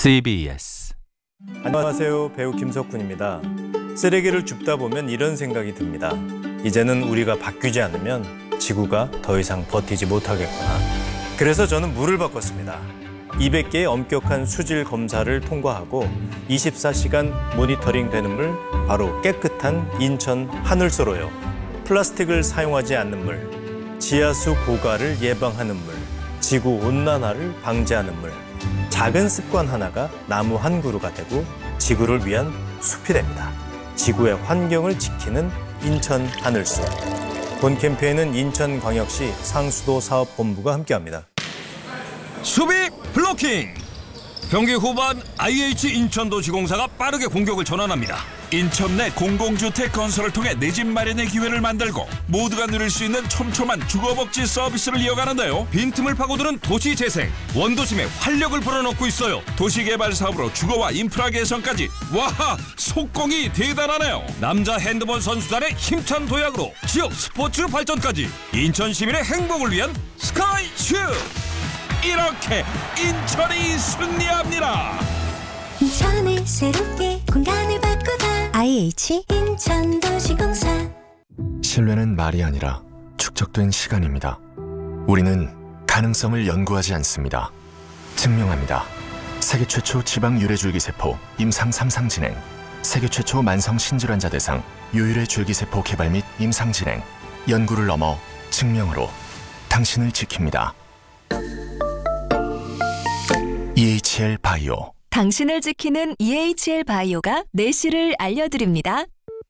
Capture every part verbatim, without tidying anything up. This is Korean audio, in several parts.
씨비에스 안녕하세요. 배우 김석훈입니다. 쓰레기를 줍다 보면 이런 생각이 듭니다. 이제는 우리가 바뀌지 않으면 지구가 더 이상 버티지 못하겠구나. 그래서 저는 물을 바꿨습니다. 이백 개의 엄격한 수질 검사를 통과하고 이십사 시간 모니터링 되는 물, 바로 깨끗한 인천 하늘소로요. 플라스틱을 사용하지 않는 물, 지하수 고갈을 예방하는 물, 지구 온난화를 방지하는 물. 작은 습관 하나가 나무 한 그루가 되고 지구를 위한 숲이 됩니다. 지구의 환경을 지키는 인천 하늘소. 본 캠페인은 인천광역시 상수도 사업본부가 함께합니다. 수비 블로킹! 경기 후반 아이에이치 인천도시공사가 빠르게 공격을 전환합니다. 인천 내 공공주택 건설을 통해 내 집 마련의 기회를 만들고 모두가 누릴 수 있는 촘촘한 주거복지 서비스를 이어가는데요. 빈틈을 파고드는 도시재생, 원도심에 활력을 불어넣고 있어요. 도시개발 사업으로 주거와 인프라 개선까지. 와, 속공이 대단하네요. 남자 핸드볼 선수단의 힘찬 도약으로 지역 스포츠 발전까지. 인천 시민의 행복을 위한 스카이슈! 이렇게 인천이 승리합니다. 인천을 새롭게 공간을 바꾸다 아이에이치 인천도시공사. 신뢰는 말이 아니라 축적된 시간입니다. 우리는 가능성을 연구하지 않습니다. 증명합니다. 세계 최초 지방 유래줄기세포 임상 삼 상 진행, 세계 최초 만성 신질환자 대상 유일의 줄기세포 개발 및 임상 진행. 연구를 넘어 증명으로 당신을 지킵니다. 이에이치엘 바이오. 당신을 지키는 이에이치엘 바이오가 내실을 알려드립니다.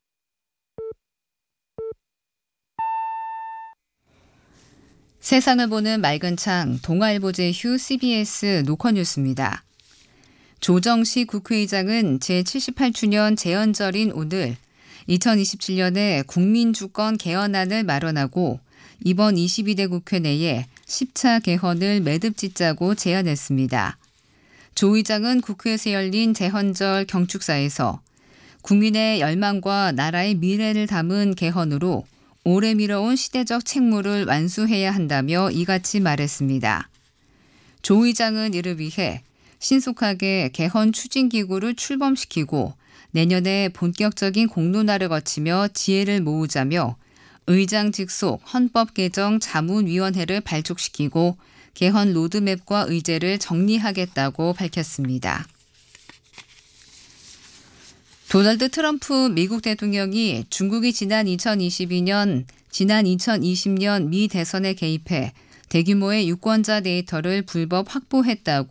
세상을 보는 맑은 창 동아일보제 휴 씨비에스 노컷뉴스입니다. 조정식 국회의장은 제칠십팔 주년 재헌절인 오늘 이천이십칠 년에 국민주권 개헌안을 마련하고 이번 이십이 대 국회 내에 십 차 개헌을 매듭 짓자고 제안했습니다. 조 의장은 국회에서 열린 재헌절 경축사에서 국민의 열망과 나라의 미래를 담은 개헌으로 오래 미뤄온 시대적 책무를 완수해야 한다며 이같이 말했습니다. 조 의장은 이를 위해 신속하게 개헌 추진기구를 출범시키고 내년에 본격적인 공론화를 거치며 지혜를 모으자며 의장 직속 헌법개정 자문위원회를 발족시키고 개헌 로드맵과 의제를 정리하겠다고 밝혔습니다. 도널드 트럼프 미국 대통령이 중국이 지난 이천이십이 년, 지난 이천이십 년 미 대선에 개입해 대규모의 유권자 데이터를 불법 확보했다고